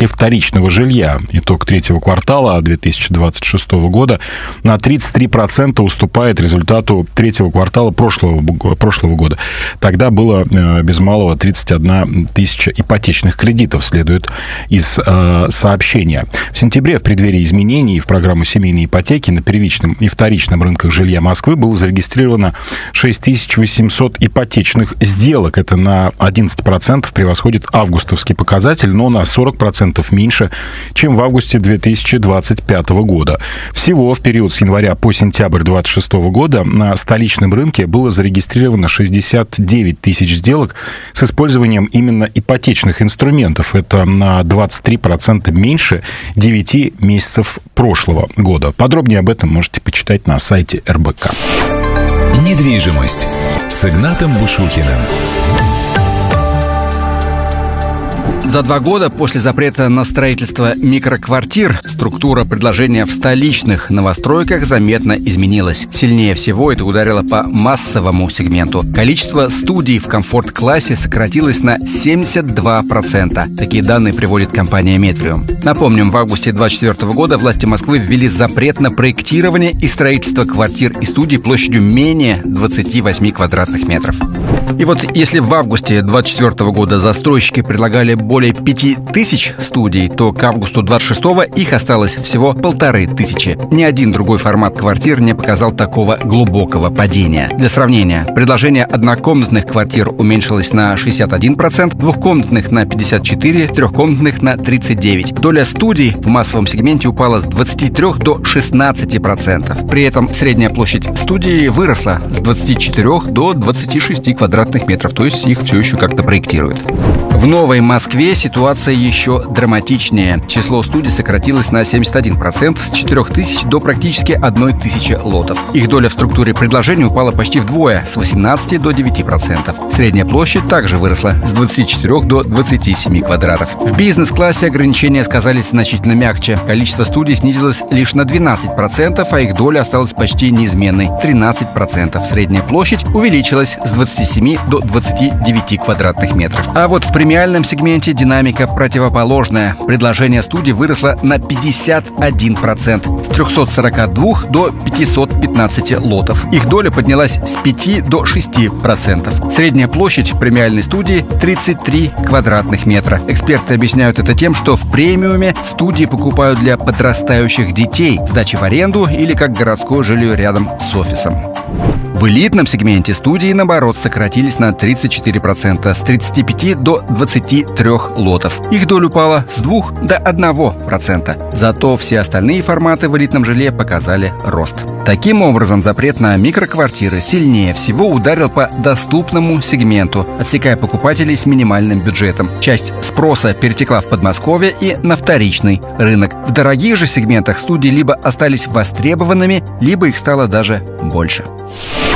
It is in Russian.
рынка вторичного жилья. Итог третьего квартала 2026 года на 33% уступает результату третьего квартала прошлого года. Тогда было без малого 31 тысяча ипотечных кредитов, следует из сообщения. В сентябре, в преддверии изменений в программу семейной ипотеки на первичном и вторичном рынках жилья Москвы было зарегистрировано 6800 ипотечных сделок. Это на 11% превосходит августовский показатель, но на 40% меньше, чем в августе 2025 года. Всего в период с января по сентябрь 2026 года на столичном рынке было зарегистрировано 69 тысяч сделок с использованием именно ипотечных инструментов. Это на 23% меньше 9 месяцев прошлого года. Подробнее об этом можете почитать на сайте РБК. Недвижимость с Игнатом Бушухиным. За 2 года после запрета на строительство микроквартир структура предложения в столичных новостройках заметно изменилась. Сильнее всего это ударило по массовому сегменту. Количество студий в комфорт-классе сократилось на 72%. Такие данные приводит компания «Метриум». Напомним, в августе 2024 года власти Москвы ввели запрет на проектирование и строительство квартир и студий площадью менее 28 квадратных метров. И вот если в августе 2024 года застройщики предлагали более 5000 студий, то к августу 26-го их осталось всего 1500. Ни один другой формат квартир не показал такого глубокого падения. Для сравнения, предложение однокомнатных квартир уменьшилось на 61%, двухкомнатных на 54%, трехкомнатных на 39%. Доля студий в массовом сегменте упала с 23 до 16%. При этом средняя площадь студии выросла с 24 до 26 квадратных метров, то есть их все еще как-то проектируют. В Новой Москве ситуация еще драматичнее. Число студий сократилось на 71%, с 4000 до практически 1000 лотов. Их доля в структуре предложений упала почти вдвое, с 18 до 9%. Средняя площадь также выросла с 24 до 27 квадратов. В бизнес-классе ограничения сказались значительно мягче. Количество студий снизилось лишь на 12%, а их доля осталась почти неизменной – 13%. Средняя площадь увеличилась с 27 до 29 квадратных метров. А вот в премиальном сегменте динамика противоположная. Предложение студий выросло на 51%, с 342 до 515 лотов. Их доля поднялась с 5 до 6%. Средняя площадь премиальной студии – 33 квадратных метра. Эксперты объясняют это тем, что в премиуме студии покупают для подрастающих детей, сдачи в аренду или как городское жилье рядом с офисом. В элитном сегменте студии, наоборот, сократились на 34%, с 35 до 23 лотов. Их доля упала с 2 до 1%. Зато все остальные форматы в элитном жилье показали рост. Таким образом, запрет на микроквартиры сильнее всего ударил по доступному сегменту, отсекая покупателей с минимальным бюджетом. Часть спроса перетекла в Подмосковье и на вторичный рынок. В дорогих же сегментах студии либо остались востребованными, либо их стало даже больше.